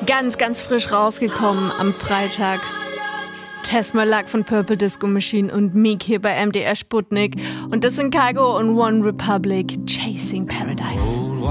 Ganz, ganz frisch rausgekommen am Freitag. Test My Luck von Purple Disco Machine und Meek hier bei MDR Sputnik. Und das sind Kygo und One Republic, Chasing Paradise.